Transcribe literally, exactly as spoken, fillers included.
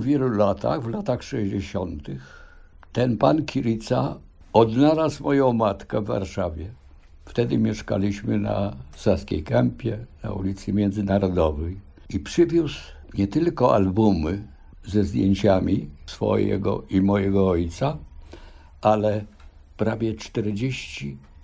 wielu, wielu latach, w latach sześćdziesiątych, ten pan Kirica odnalazł moją matkę w Warszawie. Wtedy mieszkaliśmy na Saskiej Kępie, na ulicy Międzynarodowej. I przywiózł nie tylko albumy ze zdjęciami swojego i mojego ojca, ale prawie czterdzieści